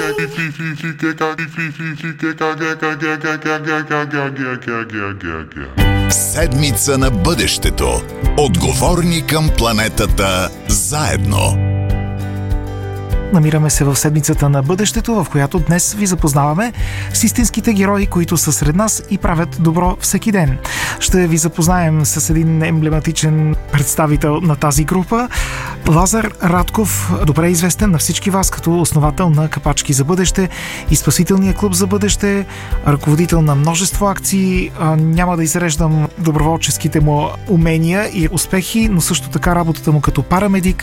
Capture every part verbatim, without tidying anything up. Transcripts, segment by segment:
Седмица на бъдещето. Отговорни към планетата заедно. Намираме се в седмицата на бъдещето, в която днес ви запознаваме с истинските герои, които са сред нас и правят добро всеки ден. Ще ви запознаем с един емблематичен представител на тази група. Лазар Радков, добре известен на всички вас като основател на Капачки за бъдеще и Спасителния клуб за бъдеще, ръководител на множество акции. Няма да изреждам доброволческите му умения и успехи, но също така работата му като парамедик,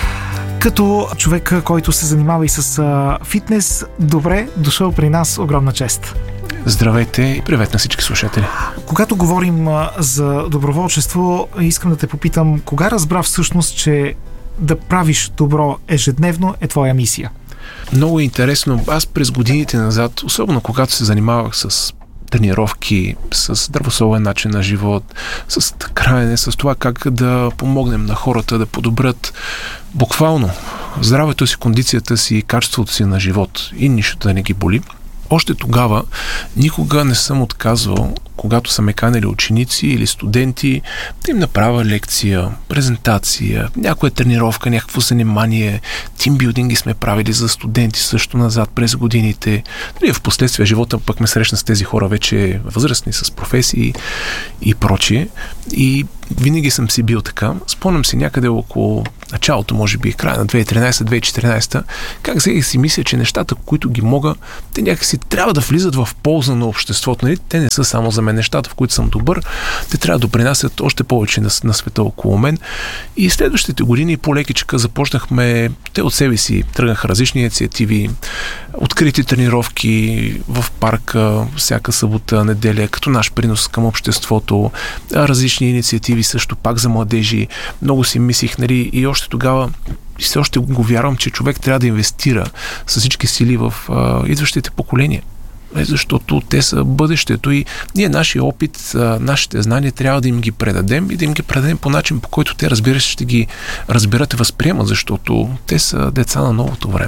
като човек, който се занимава и с а, фитнес. Добре дошъл при нас, огромна чест. Здравейте и привет на всички слушатели. Когато говорим а, за доброволчество, искам да те попитам, кога разбра всъщност, че да правиш добро ежедневно е твоя мисия? Много интересно. Аз през годините назад, особено когато се занимавах с тренировки, с здравословен начин на живот, с хранене, с това как да помогнем на хората да подобрят буквално здравето си, кондицията си, качеството си на живот и нищо да не ги боли. Още тогава никога не съм отказвал, когато са ме канели ученици или студенти, да им направя лекция, презентация, някоя тренировка, някакво занимание, тимбилдинги сме правили за студенти също назад през годините. В последствие живота пък ме срещна с тези хора вече възрастни, с професии и прочие. И винаги съм си бил така. Спомням си някъде около началото, може би, края на две хиляди и тринадесета - две хиляди и четиринадесета, как взех си мисля, че нещата, които ги мога, те някакси трябва да влизат в полза на обществото. Нали? Те не са само за мен нещата, в които съм добър, те трябва да допринасят още повече на, на света около мен. И следващите години по-лекичка започнахме, те от себе си тръгнаха различни инициативи, открити тренировки в парка всяка събота, неделя, като наш принос към обществото, различни инициативи също пак за младежи. Много си мислих, нали, и още тогава и все още го вярвам, че човек трябва да инвестира с всички сили в а, идващите поколения. Защото те са бъдещето и ние нашия опит, нашите знания трябва да им ги предадем и да им ги предадем по начин, по който те, разбира се, ще ги разберат и възприемат, защото те са деца на новото време.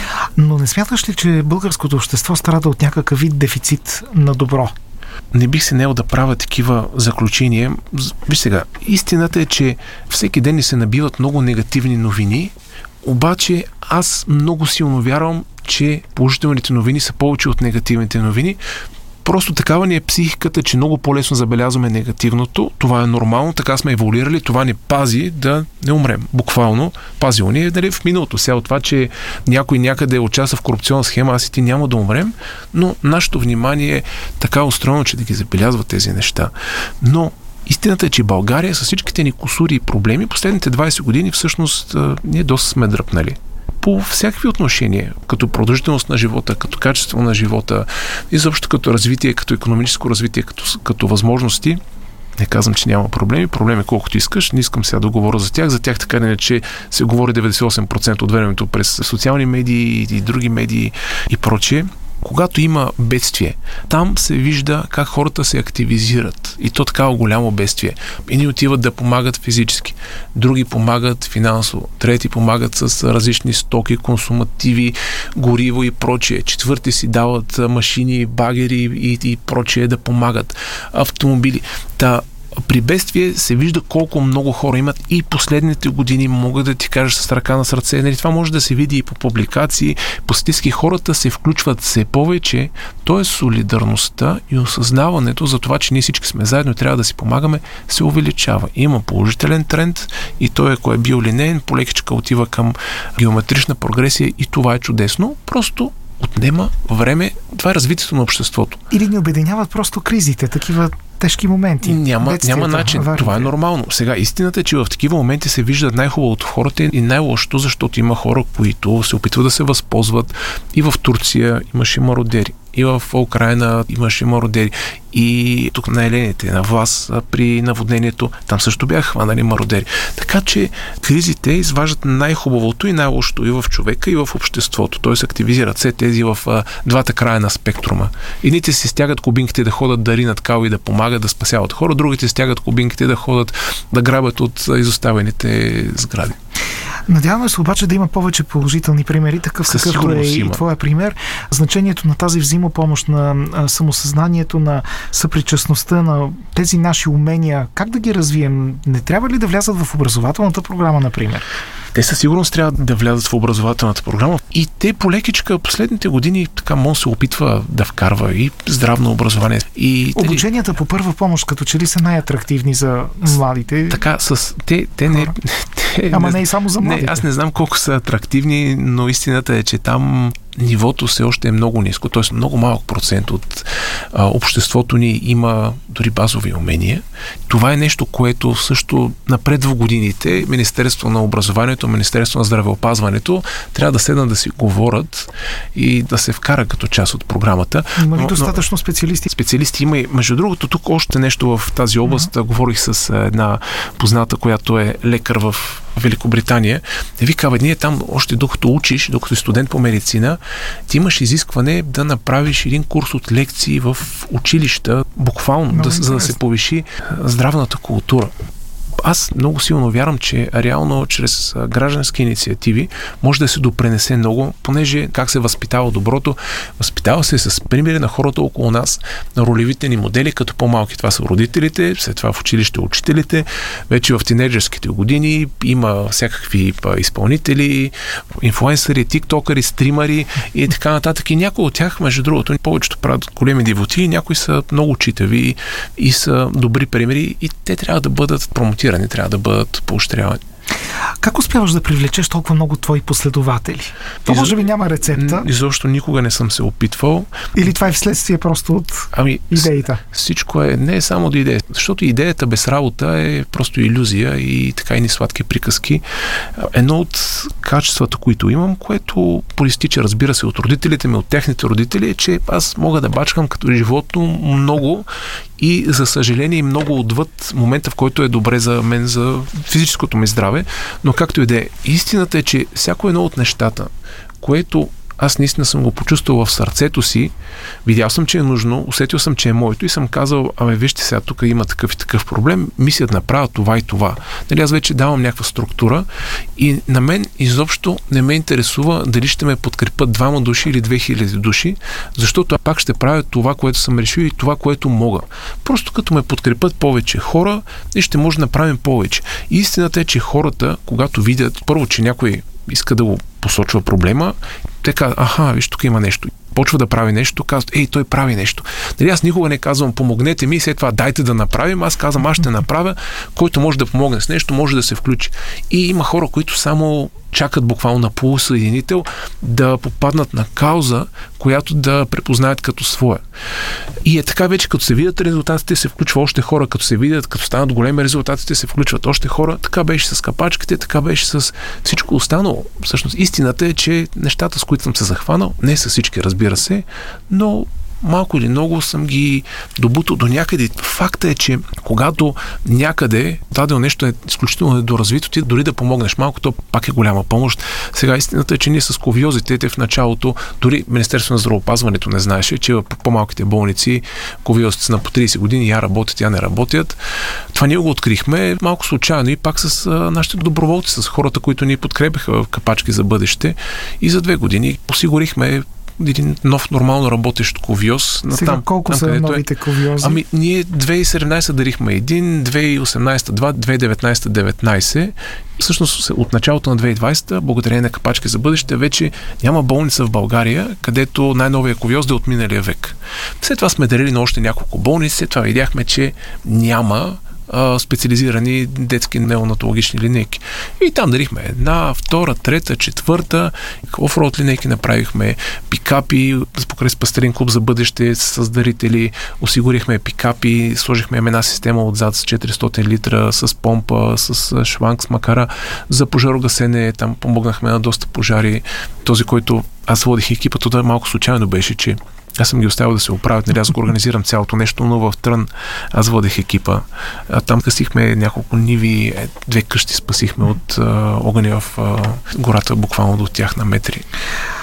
Но не смяташ ли, че българското общество страда от някакъв вид дефицит на добро? Не бих се наел да правя такива заключения. Виж сега, истината е, че всеки ден ни се набиват много негативни новини, обаче аз много силно вярвам, че положителните новини са повече от негативните новини. Просто такава ни е психиката, че много по-лесно забелязваме негативното. Това е нормално, така сме еволюирали, това ни пази да не умрем. Буквално пазило ни е, дали, в миналото. Сега от това, че някой някъде участва в корупционна схема, аз и ти няма да умрем, но нашето внимание е така устроено, че да ги забелязва тези неща. Но истината е, че България с всичките ни кусури и проблеми последните двайсет години всъщност ние доста сме дръпнали. По всякакви отношения, като продължителност на живота, като качество на живота, изобщо като развитие, като икономическо развитие, като, като възможности. Не казвам, че няма проблеми. Проблеми колкото искаш. Не искам сега да говоря за тях. За тях така не, че се говори деветдесет и осем процента от времето през социални медии и други медии и прочие. Когато има бедствие, там се вижда как хората се активизират. И то такава голямо бедствие. Едни отиват да помагат физически, други помагат финансово, трети помагат с различни стоки, консумативи, гориво и прочие. Четвърти си дават машини, багери и, и прочие да помагат. Автомобили. Та, при бедствие се вижда колко много хора имат и последните години, мога да ти кажа с ръка на сърце. Нали, това може да се види и по публикации, по статистики. Хората се включват все повече, т.е. солидарността и осъзнаването за това, че ние всички сме заедно и трябва да си помагаме, се увеличава. Има положителен тренд и той, ако е биолинеен, полекичка отива към геометрична прогресия и това е чудесно. Просто отнема време. Това е развитието на обществото. Или ни обединяват просто кризите, такива тежки моменти. Няма, няма начин. Аварите. Това е нормално. Сега, истината е, че в такива моменти се вижда най-хубавото в хората и най-лошото, защото има хора, които се опитват да се възползват. И в Турция имаше мародери. И в Украйна имаше мародери. И тук на елените, на власт при наводнението, там също бяха хванали мародери. Така че кризите изваждат най-хубавото и най-лошото и в човека, и в обществото. Т.е. активизират се тези в а, двата края на спектрума. Едните си стягат кубинките да ходят да ринат кал и да помагат да спасяват хора, другите стягат кубинките да ходят да грабят от изоставените сгради. Надяваме се обаче да има повече положителни примери, такъв Със какъвто е и твоя пример. Значението на тази взаимопомощ, на самосъзнанието, на съпричастността, на тези наши умения, как да ги развием? Не трябва ли да влязат в образователната програма, например? Те със сигурност трябва да влязат в образователната програма и те полекичка последните години така МОН се опитва да вкарва и здравно образование. И обученията по първа помощ като че ли са най-атрактивни за младите? Така, с те, те не... Те, Ама не и само за младите. Не, аз не знам колко са атрактивни, но истината е, че там нивото все още е много ниско, т.е. много малък процент от а, обществото ни има дори базови умения. Това е нещо, което също напред в годините Министерство на образованието, Министерство на здравеопазването трябва да седнат да си говорят и да се вкара като част от програмата. Има ли но, достатъчно специалисти? Специалисти има и, между другото, тук още нещо в тази област. Uh-huh. Говорих с една позната, която е лекар в Великобритания. Те ви казват, ние там още докато учиш, докато си студент по медицина, ти имаш изискване да направиш един курс от лекции в училища, буквално, да, за да се повиши здравната култура. Аз много силно вярвам, че реално чрез граждански инициативи може да се допренесе много, понеже как се възпитава доброто, възпитава се с примери на хората около нас, на ролевите ни модели, като по-малки това са родителите, след това в училище учителите, вече в тинейджерските години има всякакви изпълнители, инфлуенсъри, тиктокъри, стримари и така нататък. И някои от тях, между другото, повечето правят големи девоти, някои са много читави и са добри примери и те трябва да бъдат промотирани, не трябва да бъдат поощрявани. Как успяваш да привлечеш толкова много твои последователи? То може би няма рецепта. Изобщо никога не съм се опитвал. Или това е вследствие просто от ами, идеята? Всичко е, не е само до идея. Защото идеята без работа е просто илюзия и така и ни сладки приказки. Едно от качествата, които имам, което проистича, разбира се, от родителите ми, от техните родители, е, че аз мога да бачкам като животно много и, за съжаление, много отвъд момента, в който е добре за мен, за физическото ми здраве. Но както и да е, истината е, че всяко едно от нещата, което аз наистина съм го почувствал в сърцето си, видял съм, че е нужно, усетил съм, че е моето и съм казал, абе, вижте сега, тук има такъв и такъв проблем, мисля да направя това и това. Нали, аз вече давам някаква структура и на мен изобщо не ме интересува дали ще ме подкрепят двама души или две хиляди души, защото пак ще правя това, което съм решил и това, което мога. Просто като ме подкрепят повече хора, и ще може да направим повече. И истината е, че хората, когато видят, първо, че някой иска да го посочва проблема, те казват, аха, виж, тук има нещо. Почва да прави нещо, казват, ей, той прави нещо. Дали аз никога не казвам, помогнете ми, след това дайте да направим, аз казвам, аз ще направя, който може да помогне с нещо, може да се включи. И има хора, които само чакат буквално на полусъединител да попаднат на кауза, която да препознаят като своя. И е така вече, като се видят резултатите, се включва още хора, като се видят, като станат големи резултатите, се включват още хора. Така беше с капачките, така беше с всичко останало. Всъщност, истината е, че нещата, с които съм се захванал, не са всички, разбира се, но малко или много съм ги добутал до някъде. Факта е, че когато някъде дадено нещо е изключително недоразвито, ти дори да помогнеш малко, то пак е голяма помощ. Сега истината е, че ние с ковиозите, те в началото, дори Министерство на здравеопазването не знаеше, че в по-малките болници ковиозите са на по трийсет години, я работят, я не работят. Това ние го открихме малко случайно и пак с а, нашите доброволци, с хората, които ни подкрепяха в Капачки за бъдеще. И за две години осигурихме един нов нормално работещ ковиоз. Сега там, колко там, са новите ковиози? Ами ние две хиляди и седемнадесета дарихме един, две хиляди и осемнадесета два, две хиляди и деветнадесета деветнадесет. Всъщност от началото на две хиляди и двадесета, благодарение на Капачки за бъдеще, вече няма болница в България, където най-новия ковиоз да е от миналия век. След това сме дарили на още няколко болници, след това видяхме, че няма специализирани детски неонатологични линейки. И там дарихме една, втора, трета, четвърта. Офроуд линейки направихме, пикапи, покрай Спастерин клуб за бъдеще с дарители, осигурихме пикапи, сложихме една система отзад с четиристотин литра, с помпа, с шланг, с макара за пожарогасене. Там помогнахме на доста пожари. Този, който аз водих екипата, да малко случайно беше, че аз съм ги оставил да се оправят, нали, аз го организирам цялото нещо, но в Трън аз водех екипа. А, там късихме няколко ниви, две къщи спасихме от а, огъня в а, гората, буквално до тях на метри.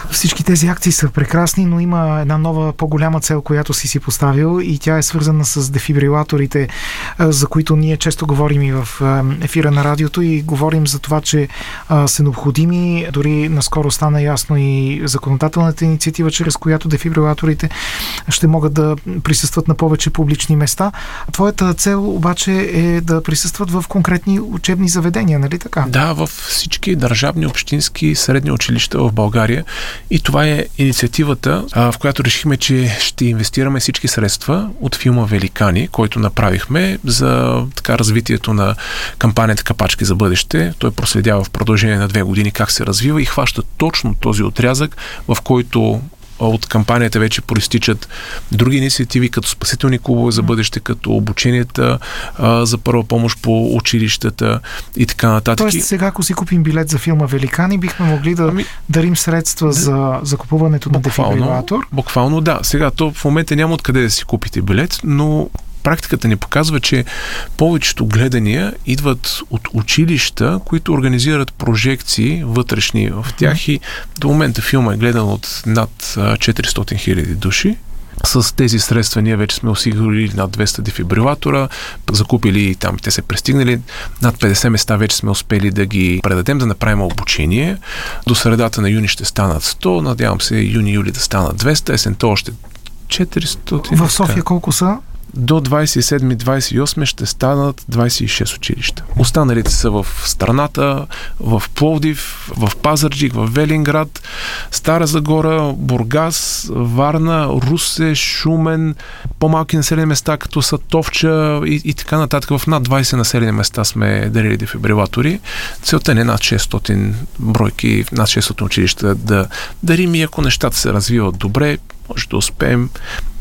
Всички тези акции са прекрасни, но има една нова, по-голяма цел, която си си поставил, и тя е свързана с дефибрилаторите, за които ние често говорим и в ефира на радиото, и говорим за това, че са необходими. Дори наскоро стана ясно и законодателната инициатива, чрез която дефибрилаторите ще могат да присъстват на повече публични места. Твоята цел обаче е да присъстват в конкретни учебни заведения, нали така? Да, в всички държавни, общински, средни училища в България. И това е инициативата, в която решихме, че ще инвестираме всички средства от филма Великани, който направихме за така развитието на кампанията Капачки за бъдеще. Той проследява в продължение на две години как се развива и хваща точно този отрязък, в който от кампанията вече проистичат други инициативи, като спасителни клубове за бъдеще, като обученията а, за първа помощ по училищата и така нататък. Тоест сега, ако си купим билет за филма Великани, бихме могли да ами, дарим средства да, за закупуването на дефибрилатор? Буквално да. Сега, то в момента няма откъде да си купите билет, но практиката ни показва, че повечето гледания идват от училища, които организират прожекции вътрешни в тях, и до момента филма е гледан от над четиристотин хиляди души. С тези средства ние вече сме осигурили над двеста дефибрилатора, закупили там, те се пристигнали, над петдесет места вече сме успели да ги предадем, да направим обучение. До средата на юни ще станат сто, надявам се юни-юли да станат двеста, есента още четиристотин. В София колко са? До двадесет и седми двадесет и осми ще станат двадесет и шест училища. Останалите са в страната, в Пловдив, в Пазарджик, в Велинград, Стара Загора, Бургас, Варна, Русе, Шумен, по-малки населени места, като са Товча и, и така нататък. В над двадесет населени места сме дарили дефибрилатори. Целта не е над шестстотин бройки, над шестстотин училища да дарим, и ако нещата се развиват добре, може да успеем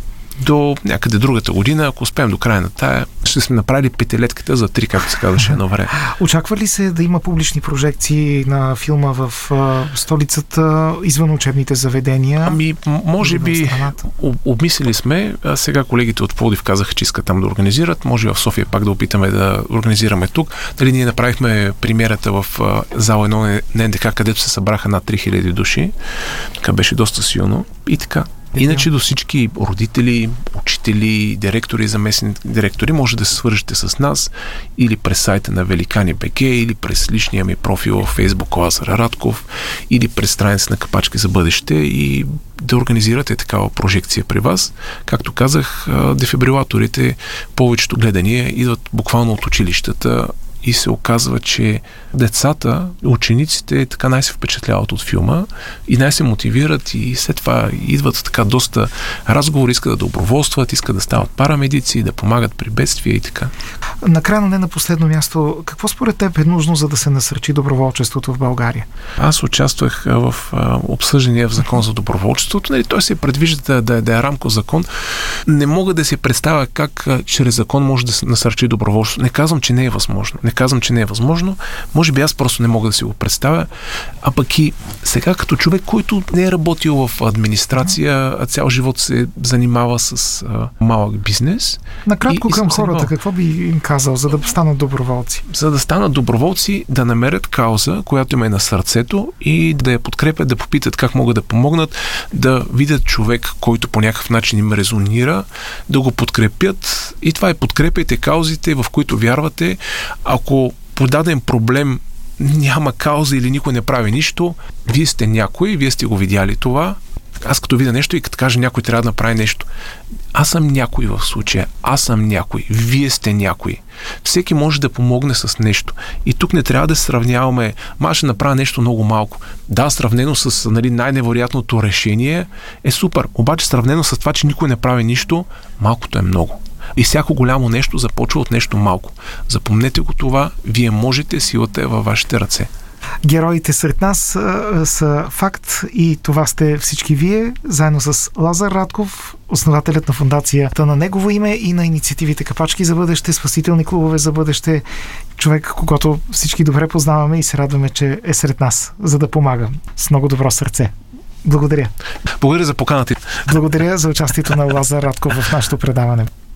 до някъде другата година, ако успеем до края на тая, ще сме направили петилетката за три, както се казваше едно време. Очаква ли се да има публични прожекции на филма в а, столицата, извън учебните заведения? Ами, може би, обмислили сме. А сега колегите от Пловдив казаха, че искат там да организират. Може в София пак да опитаме да организираме тук. Дали ние направихме премиерата в а, зала едно на НДК, където се събраха над три хиляди души. Така беше доста силно. И така. Иначе до всички родители, учители, директори, заместни директори може да се свържете с нас или през сайта на Великани точка би джи, или през личния ми профил в Facebook Лазар Радков, или през страница на Капачки за бъдеще, и да организирате такава прожекция при вас. Както казах, дефибрилаторите, повечето гледания идват буквално от училищата, и се оказва, че децата, учениците така най-се впечатляват от филма и най-се мотивират, и след това идват така доста разговори, искат да доброволстват, искат да стават парамедици, да помагат при бедствия и така. Накрая, но не на последно място, какво според теб е нужно, за да се насърчи доброволчеството в България? Аз участвах в обсъждания в закон за доброволчеството. Нали, той се предвижда да, да, да е рамков закон. Не мога да се представя как чрез закон може да се насърчи доброволчеството. Не казвам, че не е възможно. Не казвам, че не е възможно. Може би аз просто не мога да си го представя. А пък и сега като човек, който не е работил в администрация, а цял живот се занимава с а, малък бизнес. Накратко и, към и хората, какво би им казал, за да станат доброволци? За да станат доброволци, да намерят кауза, която им е на сърцето, и да я подкрепят, да попитат как могат да помогнат, да видят човек, който по някакъв начин им резонира, да го подкрепят, и това е: подкрепяйте каузите, в които вярвате. Ако по даден проблем няма кауза или никой не прави нищо, вие сте някой, вие сте го видяли това. Аз като видя нещо и като кажа някой трябва да направи нещо, аз съм някой в случая, аз съм някой, вие сте някой. Всеки може да помогне с нещо. И тук не трябва да сравняваме, ма ще направя нещо много малко. Да, сравнено с, нали, най-невероятното решение е супер, обаче сравнено с това, че никой не прави нищо, малкото е много. И всяко голямо нещо започва от нещо малко. Запомнете го това, вие можете, силата е във вашите ръце. Героите сред нас а, са факт, и това сте всички вие, заедно с Лазар Радков, основателят на фондацията на негово име и на инициативите Капачки за бъдеще, спасителни клубове за бъдеще, човек, когато всички добре познаваме и се радваме, че е сред нас, за да помага с много добро сърце. Благодаря. Благодаря за поканата. Благодаря за участието на Лазар Радков в нашето предаване.